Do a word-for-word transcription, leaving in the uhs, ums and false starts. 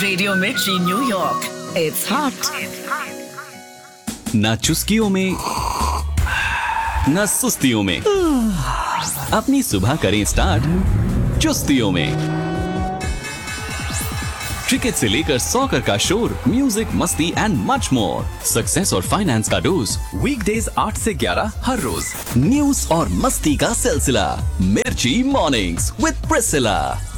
Radio मिर्ची New York, it's hot. ना चुस्कियों में ना सुस्तियों में, अपनी सुबह करें स्टार्ट चुस्तियों में। क्रिकेट से लेकर सॉकर का शोर, म्यूजिक, मस्ती एंड मच मोर। सक्सेस और फाइनेंस का डोज, वीकडेज आठ से ग्यारह हर रोज। न्यूज और मस्ती का सिलसिला, मिर्ची मॉर्निंग्स विद प्रिसिला।